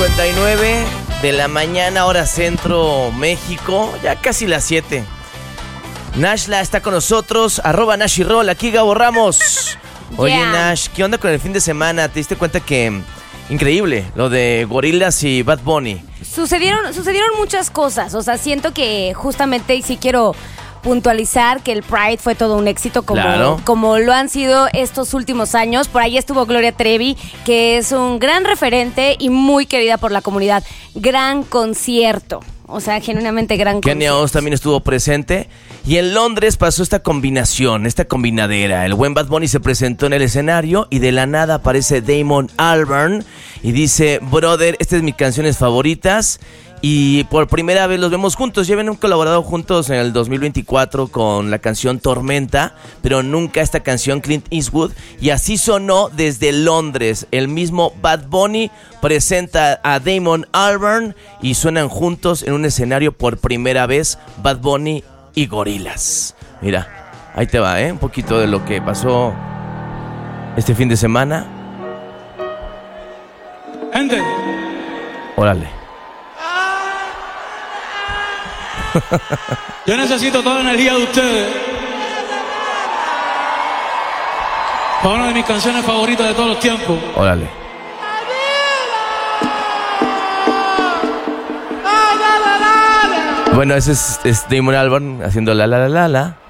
6:59 de la mañana, hora centro, México. Ya casi las 7. Nashla está con nosotros, @NashYroll, aquí Gabo Ramos. Oye, Yeah. Nash, ¿qué onda con el fin de semana? ¿Te diste cuenta que increíble lo de Gorillaz y Bad Bunny? Sucedieron muchas cosas, o sea, siento que justamente, y sí quiero puntualizar que el Pride fue todo un éxito Claro. como lo han sido estos últimos años. Por ahí estuvo Gloria Trevi, que es un gran referente y muy querida por la comunidad. Gran concierto, o sea, genuinamente gran Kenia concierto. Oz también estuvo presente. Y en Londres pasó esta combinación, esta combinadera. El buen Bad Bunny se presentó en el escenario y de la nada aparece Damon Albarn y dice: brother, esta es mis canciones favoritas. Y por primera vez los vemos juntos. Ya habían colaborado juntos en el 2024 con la canción Tormenta, pero nunca esta canción Clint Eastwood. Y así sonó desde Londres. El mismo Bad Bunny presenta a Damon Albarn y suenan juntos en un escenario por primera vez Bad Bunny y Gorillaz. Mira, ahí te va, un poquito de lo que pasó este fin de semana. Gente, Órale. yo necesito toda la energía de ustedes para una de mis canciones favoritas de todos los tiempos. Órale. Bueno, ese es Damon Albarn haciendo la la la la la.